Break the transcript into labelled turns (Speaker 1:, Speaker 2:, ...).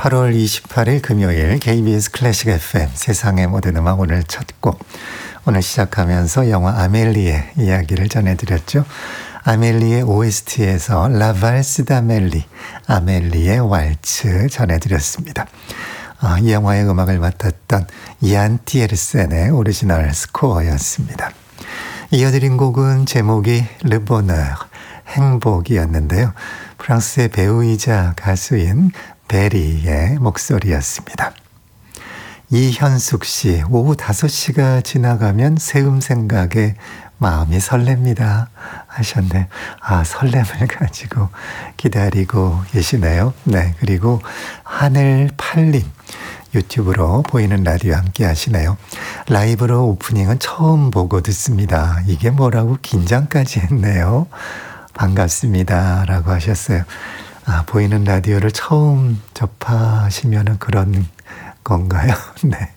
Speaker 1: 8월 28일 금요일 KBS 클래식 FM 세상의 모든 음악 오늘 첫 곡. 오늘 시작하면서 영화 아멜리의 이야기를 전해드렸죠. 아멜리의 OST에서 라발스 다멜리, 아멜리의 왈츠 전해드렸습니다. 이 영화의 음악을 맡았던 이안 티에르센의 오리지널 스코어였습니다. 이어드린 곡은 제목이 르보너, 행복이었는데요. 프랑스의 배우이자 가수인 베리의 목소리였습니다. 이현숙 씨, 오후 5시가 지나가면 새음 생각에 마음이 설렙니다 하셨네요. 설렘을 가지고 기다리고 계시네요. 네, 그리고 하늘 팔림 유튜브로 보이는 라디오 함께 하시네요. 라이브로 오프닝은 처음 보고 듣습니다. 이게 뭐라고 긴장까지 했네요. 반갑습니다 라고 하셨어요. 보이는 라디오를 처음 접하시면 그런 건가요? 네.